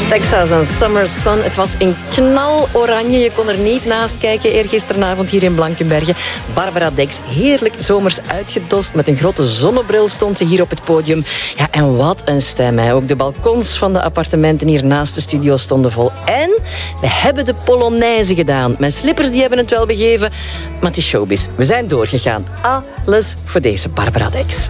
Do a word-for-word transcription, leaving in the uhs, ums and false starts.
Texas en Summer Sun. Het was in knaloranje. Je kon er niet naast kijken eergisteravond hier in Blankenberge. Barbara Dex, heerlijk zomers uitgedost. Met een grote zonnebril stond ze hier op het podium. Ja, en wat een stem, hè. Ook de balkons van de appartementen hier naast de studio stonden vol. En we hebben de Polonaise gedaan. Mijn slippers die hebben het wel begeven, maar het is showbiz. We zijn doorgegaan. Alles voor deze Barbara Dex.